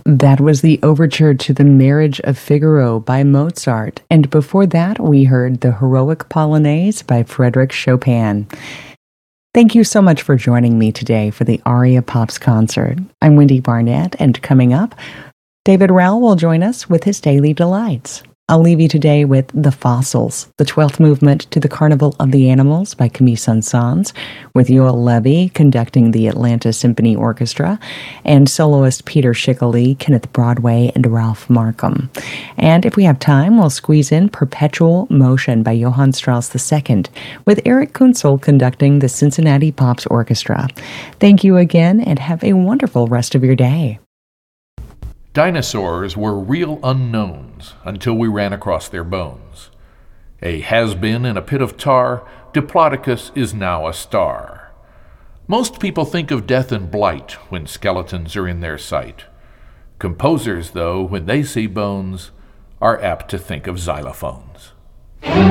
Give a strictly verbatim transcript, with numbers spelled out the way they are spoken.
That was the overture to The Marriage of Figaro by Mozart, and before that we heard the Heroic Polonaise by Frédéric Chopin. Thank you so much for joining me today for the Aria Pops concert. I'm Wendy Barnett, and coming up, David Rowell will join us with his Daily Delights. I'll leave you today with The Fossils, the twelfth movement to the Carnival of the Animals by Camille Saint-Saëns, with Yoel Levy conducting the Atlanta Symphony Orchestra, and soloist Peter Schickele, Kenneth Broadway, and Ralph Markham. And if we have time, we'll squeeze in Perpetual Motion by Johann Strauss the Second, with Eric Kunzel conducting the Cincinnati Pops Orchestra. Thank you again, and have a wonderful rest of your day. Dinosaurs were real unknowns until we ran across their bones. A has-been in a pit of tar, Diplodocus is now a star. Most people think of death and blight when skeletons are in their sight. Composers, though, when they see bones, are apt to think of xylophones.